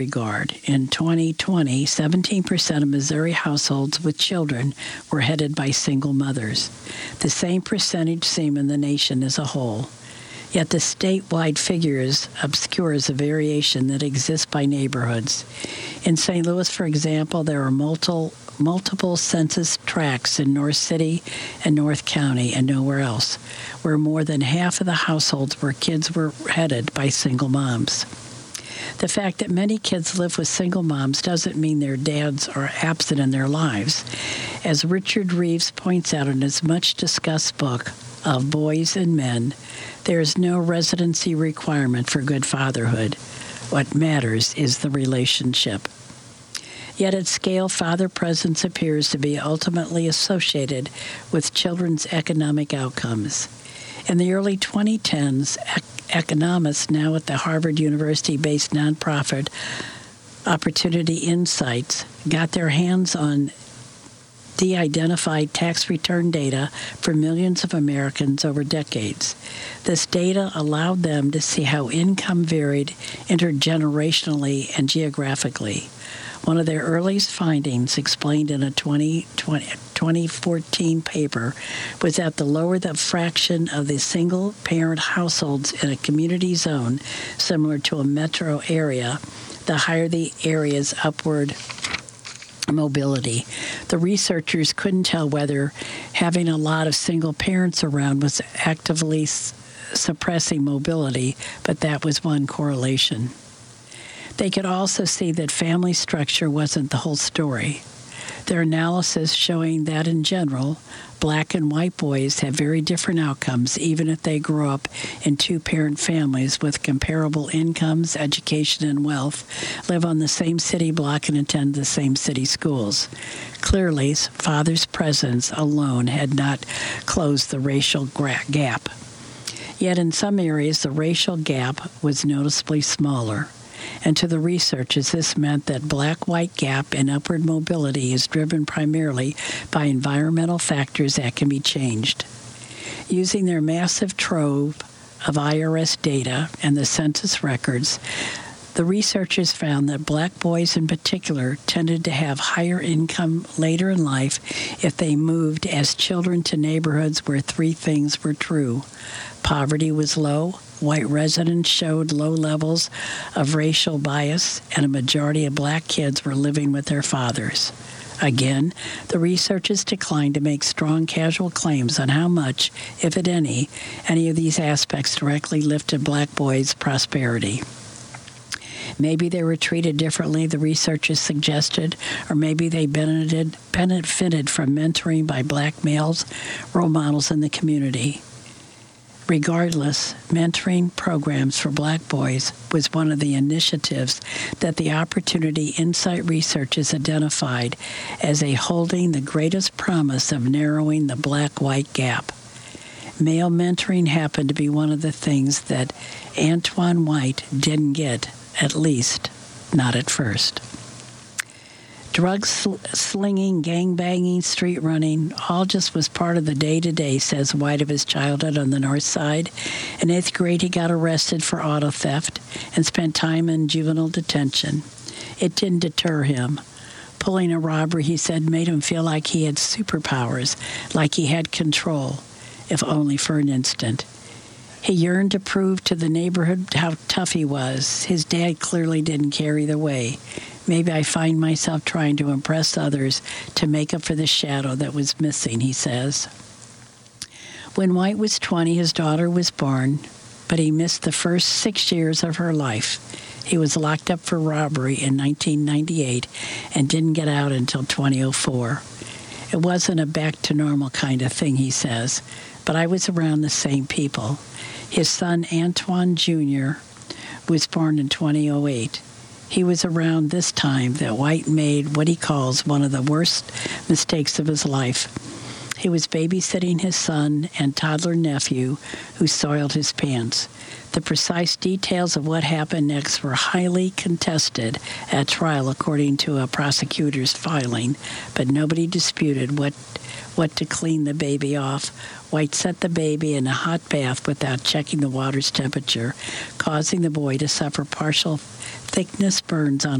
regard. In 2020, 17% of Missouri households with children were headed by single mothers. The same percentage seen in the nation as a whole. Yet the statewide figures obscures a variation that exists by neighborhoods. In St. Louis, for example, there are multiple census tracts in North City and North County and nowhere else, where more than half of the households where kids were headed by single moms. The fact that many kids live with single moms doesn't mean their dads are absent in their lives. As Richard Reeves points out in his much-discussed book of Boys and Men, there is no residency requirement for good fatherhood. What matters is the relationship. Yet at scale, father presence appears to be ultimately associated with children's economic outcomes. In the early 2010s, economists now at the Harvard University-based nonprofit Opportunity Insights got their hands on de-identified tax return data for millions of Americans over decades. This data allowed them to see how income varied intergenerationally and geographically. One of their earliest findings, explained in a 2014 paper, was that the lower the fraction of the single-parent households in a community zone similar to a metro area, the higher the area's upward mobility. The researchers couldn't tell whether having a lot of single parents around was actively suppressing mobility, but that was one correlation. They could also see that family structure wasn't the whole story. Their analysis showing that in general, black and white boys have very different outcomes even if they grow up in two-parent families with comparable incomes, education, and wealth, live on the same city block, and attend the same city schools. Clearly, father's presence alone had not closed the racial gap. Yet in some areas, the racial gap was noticeably smaller. And to the researchers, this meant that black-white gap in upward mobility is driven primarily by environmental factors that can be changed. Using their massive trove of IRS data and the census records, the researchers found that black boys in particular tended to have higher income later in life if they moved as children to neighborhoods where three things were true. Poverty was low, white residents showed low levels of racial bias, and a majority of black kids were living with their fathers. Again, the researchers declined to make strong causal claims on how much, if at any of these aspects directly lifted black boys' prosperity. Maybe they were treated differently, the researchers suggested, or maybe they benefited from mentoring by black males, role models in the community. Regardless, mentoring programs for black boys was one of the initiatives that the Opportunity Insight researchers identified as holding the greatest promise of narrowing the black-white gap. Male mentoring happened to be one of the things that Antoine White didn't get, at least not at first. Drug slinging, gang-banging, street running, all just was part of the day-to-day, says White of his childhood on the north side. In 8th grade, he got arrested for auto theft and spent time in juvenile detention. It didn't deter him. Pulling a robbery, he said, made him feel like he had superpowers, like he had control, if only for an instant. He yearned to prove to the neighborhood how tough he was. His dad clearly didn't care either way. Maybe I find myself trying to impress others to make up for the shadow that was missing, he says. When White was 20, his daughter was born, but he missed the first 6 years of her life. He was locked up for robbery in 1998 and didn't get out until 2004. It wasn't a back-to-normal kind of thing, he says, but I was around the same people. His son, Antoine Jr., was born in 2008. He was around this time that White made what he calls one of the worst mistakes of his life. He was babysitting his son and toddler nephew who soiled his pants. The precise details of what happened next were highly contested at trial, according to a prosecutor's filing, but nobody disputed what to clean the baby off. White set the baby in a hot bath without checking the water's temperature, causing the boy to suffer partial thickness burns on